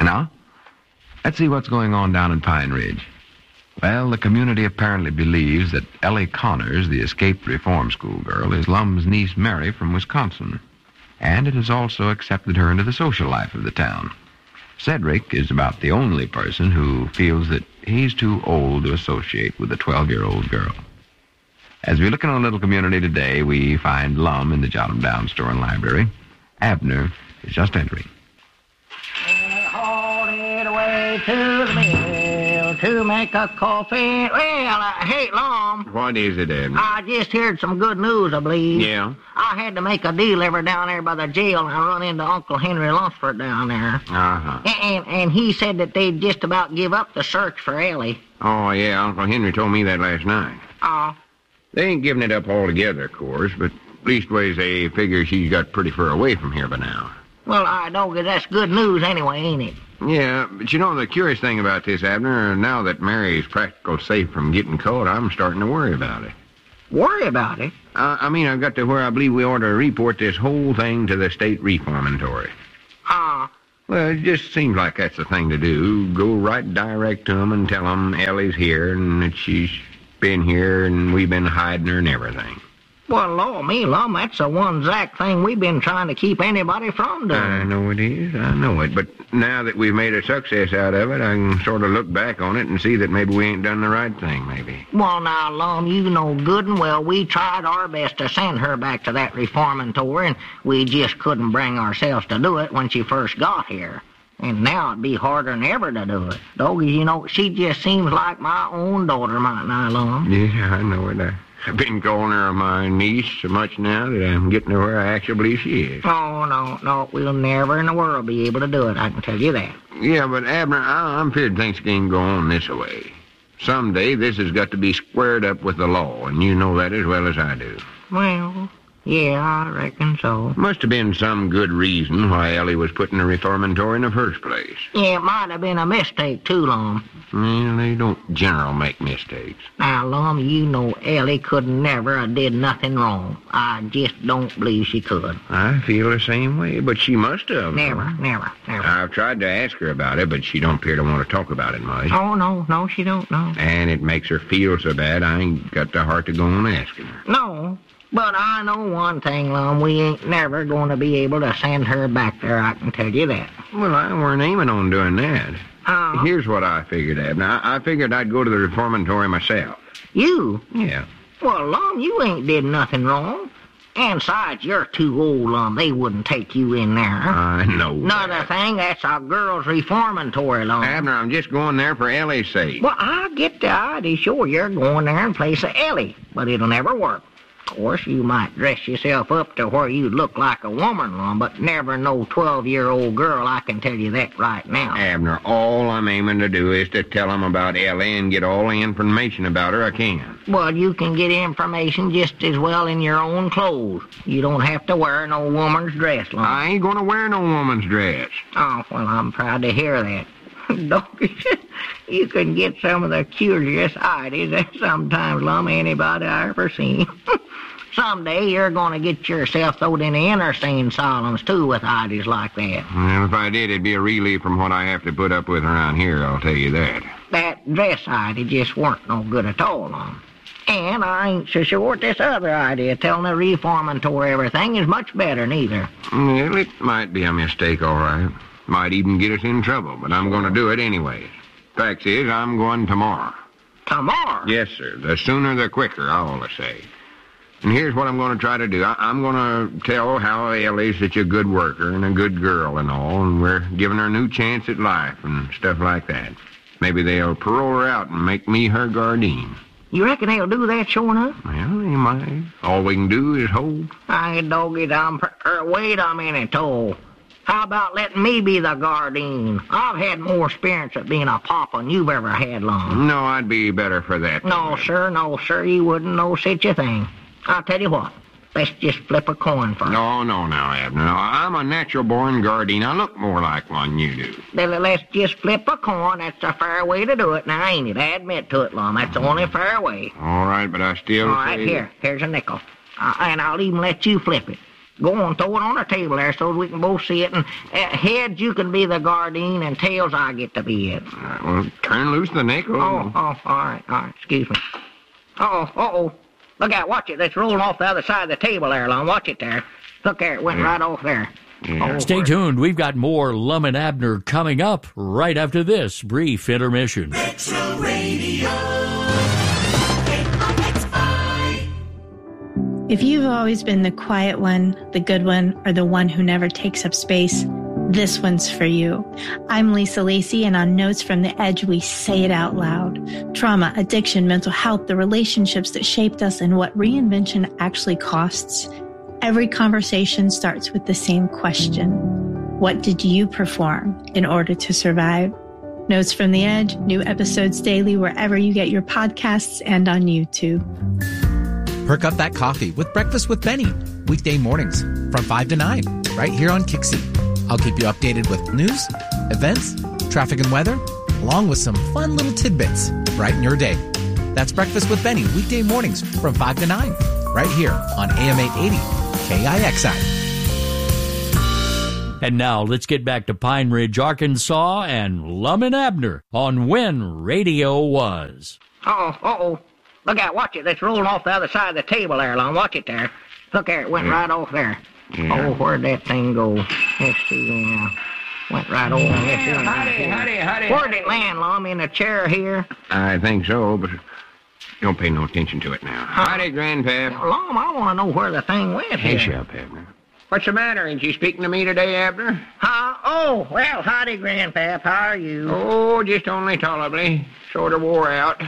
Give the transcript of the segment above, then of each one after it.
And now, let's see what's going on down in Pine Ridge. Well, the community apparently believes that Ellie Connors, the escaped reform school girl, is Lum's niece Mary from Wisconsin. And it has also accepted her into the social life of the town. Cedric is about the only person who feels that he's too old to associate with a 12-year-old girl. As we look in our little community today, we find Lum in the Jotham Downs store and library. Abner is just entering. Haul it away to the mill to make a coffee. Well, hey, Lum. What is it, Abner? I just heard some good news, I believe. Yeah? I had to make a deal over down there by the jail, and I run into Uncle Henry Lunsford down there. Uh-huh. And he said that they'd just about give up the search for Ellie. Oh, yeah, Uncle Henry told me that last night. They ain't giving it up altogether, of course, but leastways they figure she's got pretty far away from here by now. Well, I know that's good news anyway, ain't it? Yeah, but you know, the curious thing about this, Abner, now that Mary's practical safe from getting caught, I'm starting to worry about it. Worry about it? I mean, I've got to where I believe we ought to report this whole thing to the state reformatory. Well, it just seems like that's the thing to do. Go right direct to them and tell them Ellie's here and that she's been here and we've been hiding her and everything. Well, Lord, me, Lum, that's the one exact thing we've been trying to keep anybody from doing. I know it is. I know it. But now that we've made a success out of it, I can sort of look back on it and see that maybe we ain't done the right thing, maybe. Well, now, Lum, you know good and well we tried our best to send her back to that reformatory, and we just couldn't bring ourselves to do it when she first got here. And now it'd be harder than ever to do it. Doggy, you know, she just seems like my own daughter, might not, Lum? Yeah, I know it. I've been calling her my niece so much now that I'm getting to where I actually believe she is. Oh, no, we'll never in the world be able to do it, I can tell you that. Yeah, but Abner, I'm feared things can't go on this way. Someday this has got to be squared up with the law, and you know that as well as I do. Well, yeah, I reckon so. Must have been some good reason why Ellie was put in the reformatory in the first place. Yeah, it might have been a mistake, too, Lum. Well, they don't general make mistakes. Now, Lum, you know Ellie could never have did nothing wrong. I just don't believe she could. I feel the same way, but she must have. Never. I've tried to ask her about it, but she don't appear to want to talk about it much. Oh, no, she don't, no. And it makes her feel so bad, I ain't got the heart to go on asking her. No. But I know one thing, Lum, we ain't never going to be able to send her back there, I can tell you that. Well, I weren't aiming on doing that. Oh. Here's what I figured, Abner. I figured I'd go to the reformatory myself. You? Yeah. Well, Lum, you ain't did nothing wrong. And besides, you're too old, Lum. They wouldn't take you in there. I know Another thing, that's a girls' reformatory, Lum. Abner, I'm just going there for Ellie's sake. Well, I get the idea. Sure, you're going there in place of Ellie, but it'll never work. Of course, you might dress yourself up to where you look like a woman, Lum, but never no 12-year-old girl, I can tell you that right now. Abner, all I'm aiming to do is to tell them about Ellie and get all the information about her I can. Well, you can get information just as well in your own clothes. You don't have to wear no woman's dress, Lum. I ain't going to wear no woman's dress. Oh, well, I'm proud to hear that. Doggy, you can get some of the curious ideas that sometimes, Lum, anybody I ever seen. Someday you're going to get yourself thrown in the insane asylums, too, with ideas like that. Well, if I did, it'd be a relief from what I have to put up with around here, I'll tell you that. That dress idea just weren't no good at all, Lum. And I ain't so sure this other idea, telling the reformatory everything, is much better, neither. Well, it might be a mistake, all right. Might even get us in trouble, but I'm going to do it anyway. Fact is, I'm going tomorrow. Tomorrow? Yes, sir. The sooner the quicker, I ought to say. And here's what I'm going to try to do. I'm going to tell how Ellie's such a good worker and a good girl and all, and we're giving her a new chance at life and stuff like that. Maybe they'll parole her out and make me her guardian. You reckon they'll do that, sure enough? Well, they might. All we can do is hold. Hey, doggy, wait a minute, Toll. How about letting me be the guardian? I've had more experience at being a papa than you've ever had, Lum. No, I'd be better for that. No, sir, you wouldn't know such a thing. I'll tell you what, let's just flip a coin first. No, now, Abner. No, I'm a natural-born guardian. I look more like one you do. Then let's just flip a coin. That's a fair way to do it. Now, ain't it? I admit to it, Lum. That's the only fair way. All right, but I still All right, here's a nickel. And I'll even let you flip it. Go on, throw it on the table there so we can both see it. And heads, you can be the guardian, and tails, I get to be it. Well, turn loose the nickel. Oh, all right. Excuse me. Uh-oh. Look out, watch it. It's rolling off the other side of the table there, Lum. Watch it there. Look there, it went right off there. Yeah. Stay tuned. We've got more Lum and Abner coming up right after this brief intermission. Retro Radio. If you've always been the quiet one, the good one, or the one who never takes up space, this one's for you. I'm Lisa Lacey, and on Notes from the Edge, we say it out loud. Trauma, addiction, mental health, the relationships that shaped us, and what reinvention actually costs. Every conversation starts with the same question. What did you perform in order to survive? Notes from the Edge, new episodes daily wherever you get your podcasts and on YouTube. Perk up that coffee with Breakfast with Benny, weekday mornings from 5 to 9, right here on Kixie. I'll keep you updated with news, events, traffic and weather, along with some fun little tidbits to brighten your day. That's Breakfast with Benny, weekday mornings from 5 to 9, right here on AM 880 KIXI. And now let's get back to Pine Ridge, Arkansas, and Lum and Abner on When Radio Was. Uh-oh. Look out, watch it. It's rolling off the other side of the table there, Lum. Watch it there. Look there, it went right off there. Yeah. Oh, where'd that thing go? Let's see, went right over. Howdy. Where'd it land, Lum? In a chair here? I think so, but don't pay no attention to it now. Howdy, Grandpap. Lum, I want to know where the thing went here. Hush up, Abner. What's the matter? Ain't you speaking to me today, Abner? Huh? Oh, well, howdy, Grandpap. How are you? Oh, just only tolerably. Sort of wore out.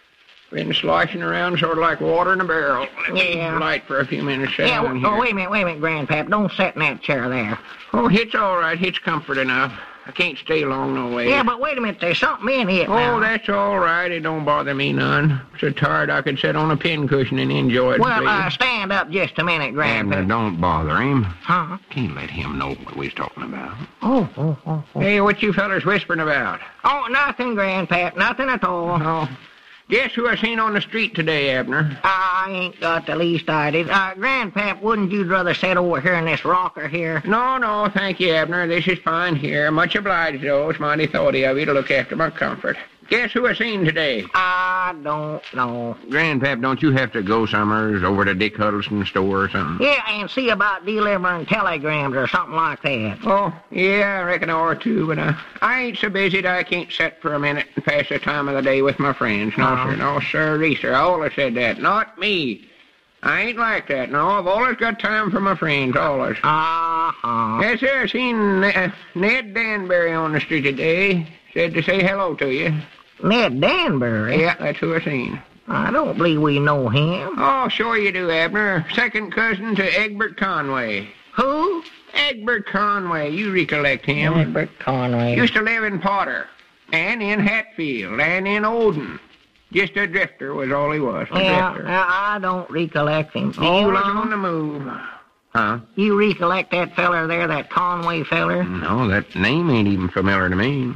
Been sloshing around sort of like water in a barrel. Let me Yeah. light for a few minutes. Yeah, down here. wait a minute, Grandpap. Don't sit in that chair there. Oh, it's all right. It's comfort enough. I can't stay long no way. Yeah, but wait a minute. There's something in it now. Oh, that's all right. It don't bother me none. So tired I could sit on a pincushion and enjoy it. Well, please. stand up just a minute, Abner, Grandpap. don't bother him. Huh? Can't let him know what we was talking about. Oh. Hey, what you fellers whispering about? Oh, nothing, Grandpap. Nothing at all. Oh, guess who I seen on the street today, Abner? I ain't got the least idea. Grandpap, wouldn't you rather sit over here in this rocker here? No, thank you, Abner. This is fine here. Much obliged, though. It's mighty thoughty of you to look after my comfort. Guess who I seen today? I don't know. Grandpap, don't you have to go somewheres over to Dick Huddleston's store or something? Yeah, and see about delivering telegrams or something like that. Oh, yeah, I reckon or two, but I ain't so busy that I can't sit for a minute and pass the time of the day with my friends. No, sir. I always said that. Not me. I ain't like that, no. I've always got time for my friends, always. Uh-huh. Yes, sir, I seen Ned Danbury on the street today. Said to say hello to you. Ned Danbury? Yeah, that's who I seen. I don't believe we know him. Oh, sure you do, Abner. Second cousin to Egbert Conway. Who? Egbert Conway, you recollect him. Egbert Conway. Used to live in Potter, and in Hatfield, and in Olden. Just a drifter was all he was, a drifter. I don't recollect him. Do Always you, on Lum? the move. Huh? You recollect that feller there, that Conway feller? No, that name ain't even familiar to me.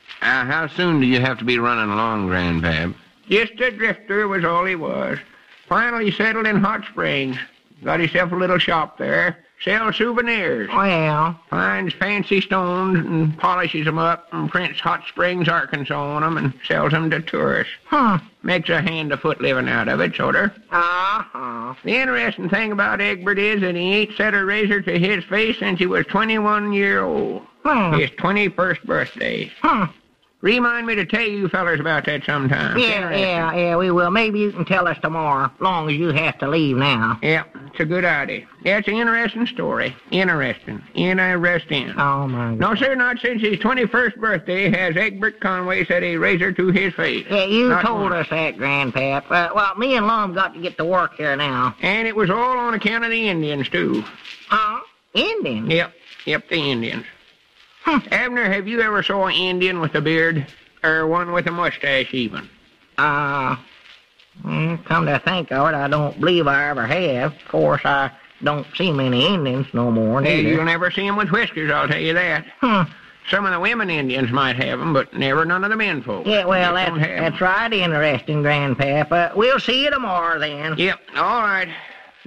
How soon do you have to be running along, Grandpap? Just a drifter was all he was. Finally settled in Hot Springs. Got himself a little shop there. Sells souvenirs. Well, Finds fancy stones and polishes them up and prints Hot Springs, Arkansas on them and sells them to tourists. Makes a hand-to-foot living out of it, sort of. Uh-huh. The interesting thing about Egbert is that he ain't set a razor to his face since he was 21 years old. His 21st birthday. Remind me to tell you fellers about that sometime. Yeah, we will. Maybe you can tell us tomorrow, long as you have to leave now. Yeah, it's a good idea. Yeah, it's an interesting story. Interesting. Oh, my God. No, sir, not since his 21st birthday has Egbert Conway set a razor to his face. Yeah, you Not told one. us that, Grandpap. Well, me and Lum got to get to work here now. And it was all on account of the Indians, too. Indian? Yep, the Indians. Abner, have you ever saw an Indian with a beard? Or one with a mustache, even? Come to think of it, I don't believe I ever have. Of course, I don't see many Indians no more, Hey, neither. you'll never see 'em with whiskers, I'll tell you that. Some of the women Indians might have 'em, but never none of the men folks. Yeah, well, They don't have 'em. that's right, interesting, Grandpap. We'll see you tomorrow, then. Yep, all right.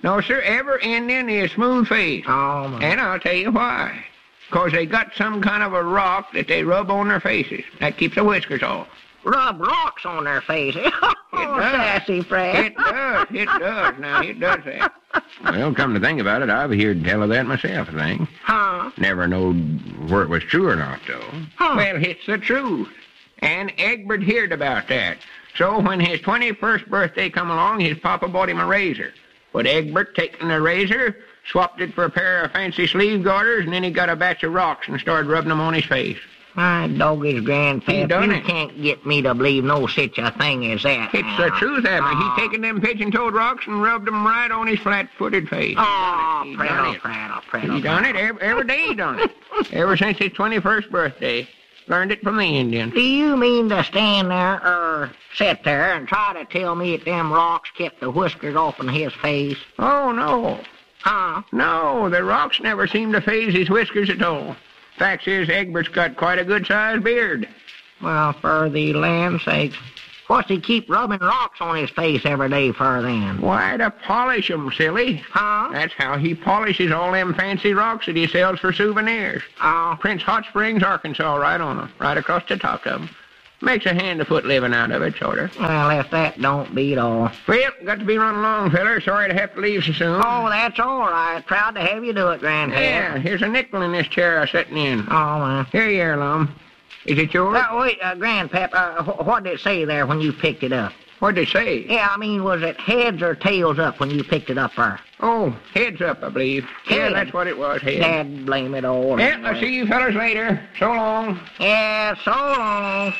No, sir, every Indian is smooth-faced. Oh, my. And I'll tell you why. 'Cause they got some kind of a rock that they rub on their faces. That keeps the whiskers off. Rub rocks on their faces. Oh, does. sassy Fred. It does. Now, it does that. Well, come to think about it, I've heard tell of that myself, I think. Huh? Never knowed where it was true or not, though. Huh. Well, it's the truth. And Egbert heard about that. So when his 21st birthday come along, his papa bought him a razor. But Egbert, taking the razor, swapped it for a pair of fancy sleeve garters, and then he got a batch of rocks and started rubbing them on his face. My doggies, Grandpap, He done you it. can't get me to believe no such a thing as that. It's the truth, Abner. He taken them pigeon-toed rocks and rubbed them right on his flat-footed face. Oh, He done it. Prattle. He done it. Every day he done it. Ever since his 21st birthday. Learned it from the Indians. Do you mean to stand there, or sit there, and try to tell me that them rocks kept the whiskers off in his face? Oh, no. Huh? No, the rocks never seem to phase his whiskers at all. Fact is, Egbert's got quite a good-sized beard. Well, for the land's sakes, what's he keep rubbing rocks on his face every day for then? Why, to polish 'em, silly. Huh? That's how he polishes all them fancy rocks that he sells for souvenirs. Oh, Prince Hot Springs, Arkansas, right on 'em, right across the top of 'em. Makes a hand-to-foot living out of it, sort of. well, if that don't beat all. Well, got to be running along, feller. Sorry to have to leave so soon. Oh, that's all right. Proud to have you do it, Grandpap. Yeah, here's a nickel in this chair I'm sitting in. Oh, man. Here you are, Lum. Is it yours? Wait, Grandpap, what did it say there when you picked it up? What'd they say? Yeah, I mean, was it heads or tails up when you picked it up there? Oh, heads up, I believe. Yeah, Heads. that's what it was, heads. Dad, blame it all. Yeah, I'll see you fellas later. So long. Yeah, so long.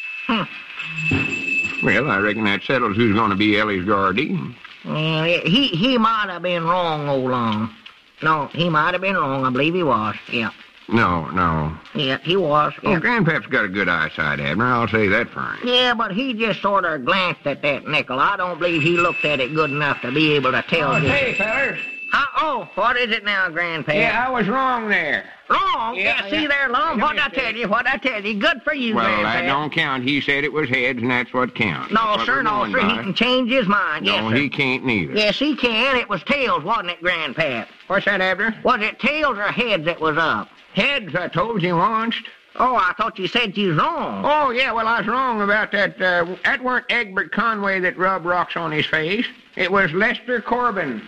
Well, I reckon that settles who's going to be Ellie's guardian. Yeah, he might have been wrong, old Long. No, he might have been wrong. I believe he was. Yeah. No. Yeah, he was. Oh, Yeah. Grandpap's got a good eyesight, Abner. I'll say that for him. Yeah, but he just sort of glanced at that nickel. I don't believe he looked at it good enough to be able to tell Oh, you. hey, fellas. Oh, what is it now, Grandpa? Yeah, I was wrong there. Wrong? Yeah, See yeah. there, Long? Let What'd me I tell see. you? What'd I tell you? Good for you, Well, Grandpa. that don't count. He said it was heads, and that's what counts. No, That's what sir, we're no, going sir. He by. can change his mind. No, Yes, sir. he can't neither. Yes, he can. It was tails, wasn't it, Grandpa? What's that, Abner? Was it tails or heads that was up? Heads, I told you once. Oh, I thought you said you was wrong. Oh, yeah, well, I was wrong about that. That weren't Egbert Conway that rubbed rocks on his face. It was Lester Corbin.